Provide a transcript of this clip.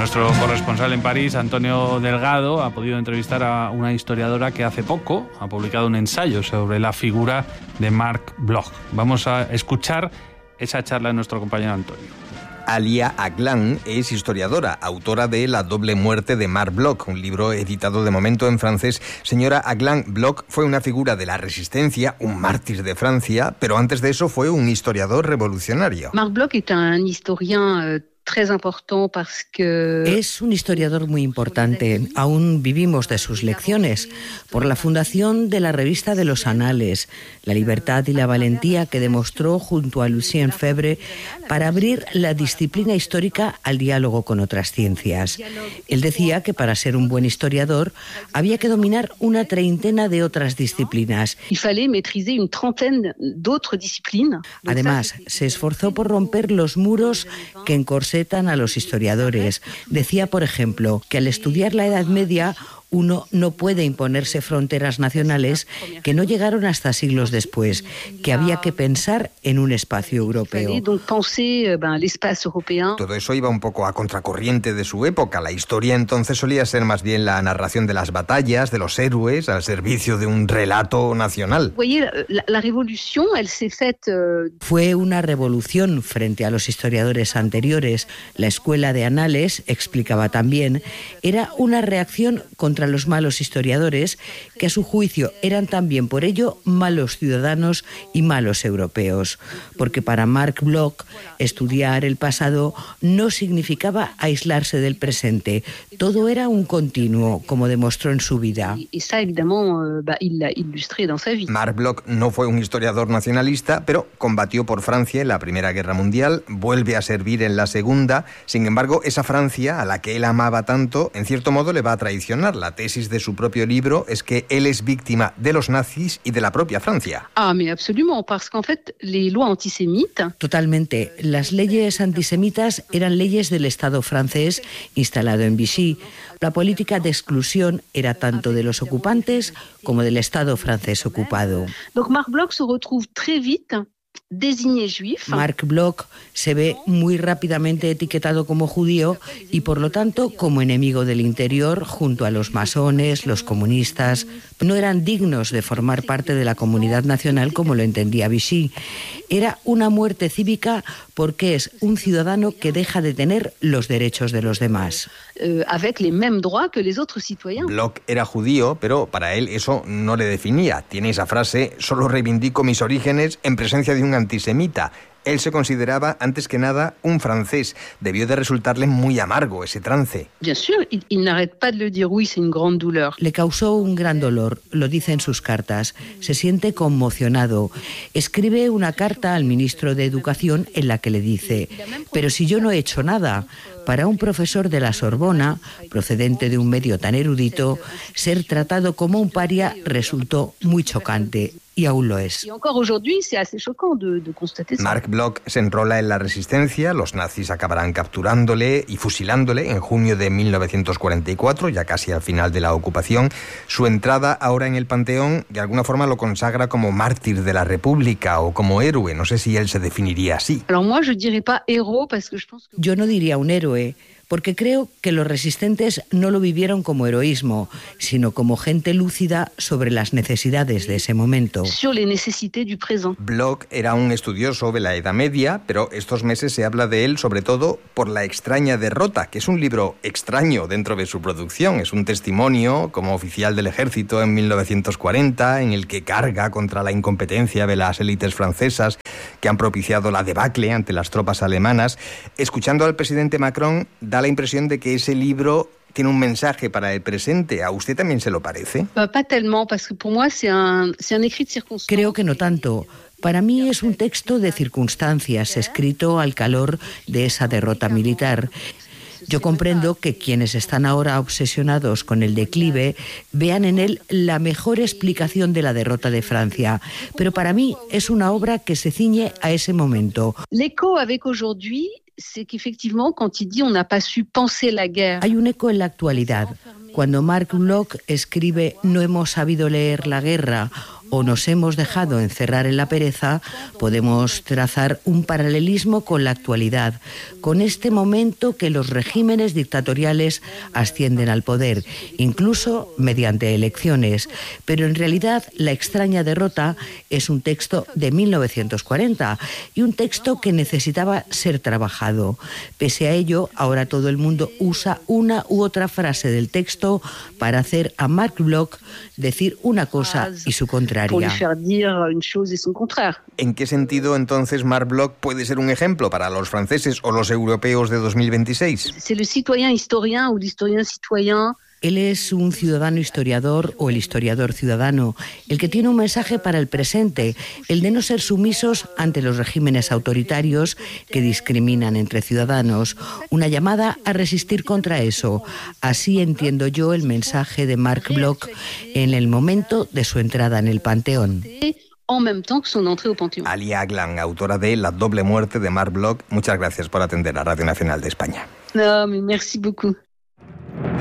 Nuestro corresponsal en París, Antonio Delgado, ha podido entrevistar a una historiadora que hace poco ha publicado un ensayo sobre la figura de Marc Bloch. Vamos a escuchar esa charla de nuestro compañero Antonio. Alia Aglan es historiadora, autora de La doble muerte de Marc Bloch, un libro editado de momento en francés. Señora Aglan, Bloch fue una figura de la resistencia, un mártir de Francia, pero antes de eso fue un historiador revolucionario. Marc Bloch es un historien Es un historiador muy importante. Aún vivimos de sus lecciones. Por la fundación de la revista de los Anales, la libertad y la valentía que demostró junto a Lucien Febvre para abrir la disciplina histórica al diálogo con otras ciencias. Él decía que para ser un buen historiador había que dominar una treintena de otras disciplinas. Además, se esforzó por romper los muros que encorsetan a los historiadores. Decía, por ejemplo, que al estudiar la Edad Media uno no puede imponerse fronteras nacionales que no llegaron hasta siglos después, que había que pensar en un espacio europeo. Todo eso iba un poco a contracorriente de su época. La historia entonces solía ser más bien la narración de las batallas, de los héroes, al servicio de un relato nacional. Fue una revolución frente a los historiadores anteriores. La escuela de Anales, explicaba también, era una reacción contra los malos historiadores, que a su juicio eran también por ello malos ciudadanos y malos europeos. Porque para Marc Bloch, estudiar el pasado no significaba aislarse del presente. Todo era un continuo, como demostró en su vida. Marc Bloch no fue un historiador nacionalista, pero combatió por Francia en la Primera Guerra Mundial, vuelve a servir en la Segunda. Sin embargo, esa Francia, a la que él amaba tanto, en cierto modo le va a traicionar. La tesis de su propio libro es que él es víctima de los nazis y de la propia Francia. Totalmente. Las leyes antisemitas eran leyes del Estado francés instalado en Vichy. La política de exclusión era tanto de los ocupantes como del Estado francés ocupado. Marc Bloch se ve muy rápidamente etiquetado como judío y por lo tanto como enemigo del interior junto a los masones, los comunistas. No eran dignos de formar parte de la comunidad nacional como lo entendía Vichy. Era una muerte cívica porque es un ciudadano que deja de tener los derechos de los demás. Bloch era judío, pero para él eso no le definía. Tiene esa frase: solo reivindico mis orígenes en presencia de un antisemita. Él se consideraba, antes que nada, un francés. Debió de resultarle muy amargo ese trance. Le causó un gran dolor, lo dice en sus cartas. Se siente conmocionado. Escribe una carta al ministro de Educación en la que le dice: pero si yo no he hecho nada. Para un profesor de la Sorbona, procedente de un medio tan erudito, ser tratado como un paria resultó muy chocante. Y aún lo es. Marc Bloch se enrola en la resistencia, los nazis acabarán capturándole y fusilándole en junio de 1944, ya casi al final de la ocupación. Su entrada ahora en el Panteón de alguna forma lo consagra como mártir de la República o como héroe. No sé si él se definiría así. Yo no diría un héroe, porque creo que los resistentes no lo vivieron como heroísmo, sino como gente lúcida sobre las necesidades de ese momento. Bloch era un estudioso de la Edad Media, pero estos meses se habla de él sobre todo por La extraña derrota, que es un libro extraño dentro de su producción. Es un testimonio como oficial del ejército en 1940, en el que carga contra la incompetencia de las élites francesas que han propiciado la debacle ante las tropas alemanas. Escuchando al presidente Macron, da la impresión de que ese libro tiene un mensaje para el presente. ¿A usted también se lo parece? Creo que no tanto. Para mí es un texto de circunstancias, escrito al calor de esa derrota militar. Yo comprendo que quienes están ahora obsesionados con el declive vean en él la mejor explicación de la derrota de Francia, pero para mí es una obra que se ciñe a ese momento. Hay un eco en la actualidad. Cuando Marc Bloch escribe «No hemos sabido leer la guerra», o nos hemos dejado encerrar en la pereza, podemos trazar un paralelismo con la actualidad, con este momento que los regímenes dictatoriales ascienden al poder, incluso mediante elecciones. Pero en realidad La extraña derrota es un texto de 1940 y un texto que necesitaba ser trabajado. Pese a ello, ahora todo el mundo usa una u otra frase del texto para hacer a Marc Bloch decir una cosa y su contraria. ¿En qué sentido entonces Marc Bloch puede ser un ejemplo para los franceses o los europeos de 2026? C'est le citoyen historien ou l'historien citoyen. Él es un ciudadano historiador o el historiador ciudadano, el que tiene un mensaje para el presente, el de no ser sumisos ante los regímenes autoritarios que discriminan entre ciudadanos, una llamada a resistir contra eso. Así entiendo yo el mensaje de Marc Bloch en el momento de su entrada en el Panteón. En même temps que son entrée au Panthéon. Alia Aglan, autora de La doble muerte de Marc Bloch, muchas gracias por atender a Radio Nacional de España. Non, mais merci beaucoup.